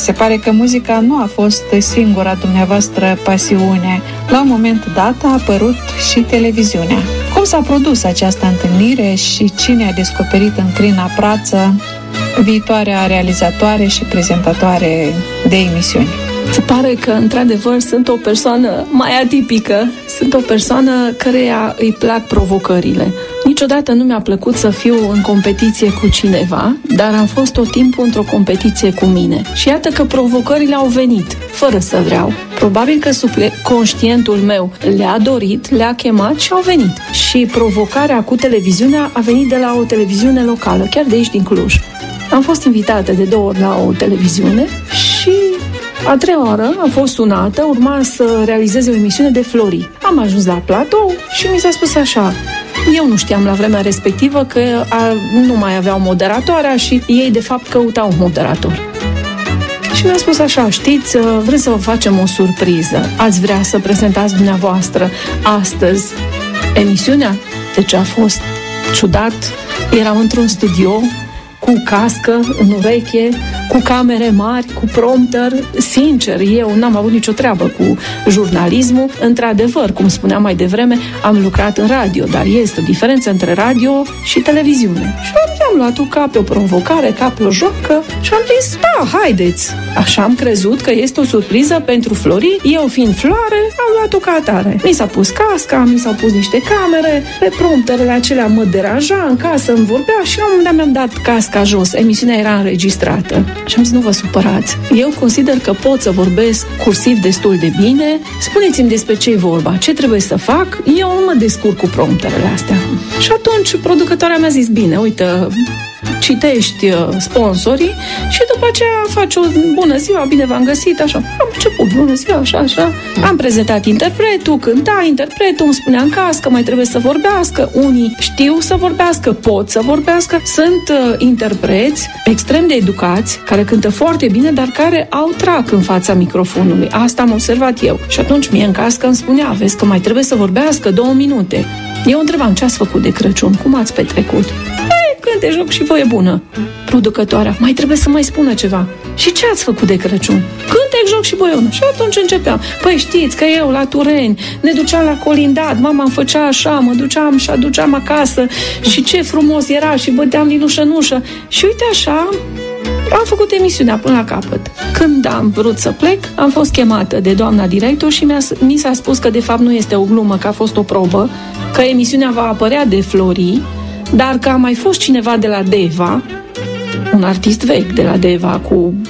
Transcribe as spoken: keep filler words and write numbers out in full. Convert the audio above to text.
Se pare că muzica nu a fost singura dumneavoastră pasiune. La un moment dat a apărut și televiziunea. Cum s-a produs această întâlnire și cine a descoperit în Crina Prață viitoarea realizatoare și prezentatoare de emisiuni? Se pare că, într-adevăr, sunt o persoană mai atipică, sunt o persoană căreia îi plac provocările. Niciodată nu mi-a plăcut să fiu în competiție cu cineva, dar am fost tot timpul într-o competiție cu mine. Și iată că provocările au venit, fără să vreau. Probabil că subconștientul meu le-a dorit, le-a chemat și au venit. Și provocarea cu televiziunea a venit de la o televiziune locală, chiar de aici din Cluj. Am fost invitată de două ori la o televiziune și a treia oară am fost sunată, urma să realizeze o emisiune de Flori. Am ajuns la platou și mi s-a spus așa: eu nu știam la vremea respectivă că a, nu mai aveau moderatoarea și ei de fapt căutau un moderator. Și mi-a spus așa: știți, vrem să vă facem o surpriză. Ați vrea să prezentați dumneavoastră astăzi emisiunea? Deci a fost ciudat. Eram într-un studio cu cască în ureche, cu camere mari, cu prompter. Sincer, eu n-am avut nicio treabă cu jurnalismul. Într-adevăr, cum spuneam mai devreme, am lucrat în radio, dar este o diferență între radio și televiziune. Și am luat-o ca pe o provocare, ca pe o joacă și am zis, da, haideți. Așa am crezut că este o surpriză pentru Flori. Eu, fiind floare, am luat-o ca atare. Mi s-a pus casca, mi s-au pus niște camere, pe prompterele acelea mă deranja, în casă îmi vorbea și la un moment dat mi-am dat casca jos. Emisiunea era înregistrată. Și am zis, nu vă supărați. Eu consider că pot să vorbesc cursiv destul de bine. Spuneți-mi despre ce e vorba, ce trebuie să fac. Eu nu mă descurc cu prompterele astea. Și atunci producătoarea mi-a zis, bine, uite, citești sponsorii și după aceea faci o bună ziua, bine v-am găsit, așa. Am început, bună ziua, așa, așa. Am prezentat interpretul, cânta interpretul, îmi spunea în cască, mai trebuie să vorbească. Unii știu să vorbească, pot să vorbească. Sunt uh, interpreți extrem de educați, care cântă foarte bine, dar care au trac în fața microfonului. Asta am observat eu. Și atunci mie în cască îmi spunea, vezi că mai trebuie să vorbească două minute. Eu întrebam, ce ați făcut de Crăciun? Cum ați petrecut? Cânte joc și voie bună. Producătoarea, mai trebuie să mai spună ceva. Și ce ați făcut de Crăciun? Cânte joc și voie bună. Și atunci începeam. Păi știți că eu la Tureni ne duceam la colindat, mama îmi făcea așa, mă duceam și aduceam acasă și ce frumos era și băteam din ușă în ușă. Și uite așa, am făcut emisiunea până la capăt. Când am vrut să plec, am fost chemată de doamna director și mi-a, mi s-a spus că de fapt nu este o glumă, că a fost o probă, că emisiunea va apărea de Flori, dar că a mai fost cineva de la Deva, un artist vechi de la Deva cu